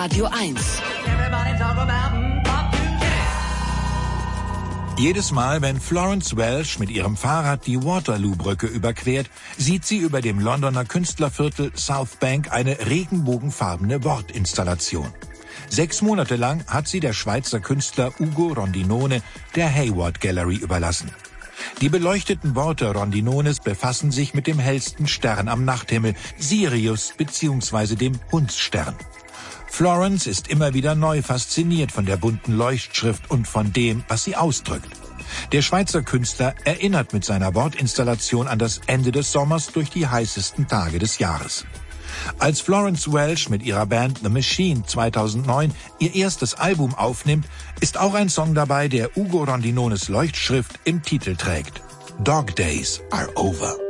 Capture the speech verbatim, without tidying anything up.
Radio eins. Jedes Mal, wenn Florence Welch mit ihrem Fahrrad die Waterloo-Brücke überquert, sieht sie über dem Londoner Künstlerviertel South Bank eine regenbogenfarbene Wortinstallation. Sechs Monate lang hat sie der Schweizer Künstler Ugo Rondinone der Hayward Gallery überlassen. Die beleuchteten Worte Rondinones befassen sich mit dem hellsten Stern am Nachthimmel, Sirius bzw. dem Hundsstern. Florence ist immer wieder neu fasziniert von der bunten Leuchtschrift und von dem, was sie ausdrückt. Der Schweizer Künstler erinnert mit seiner Wortinstallation an das Ende des Sommers durch die heißesten Tage des Jahres. Als Florence Welch mit ihrer Band The Machine zweitausendneun ihr erstes Album aufnimmt, ist auch ein Song dabei, der Ugo Rondinones Leuchtschrift im Titel trägt. Dog Days are over.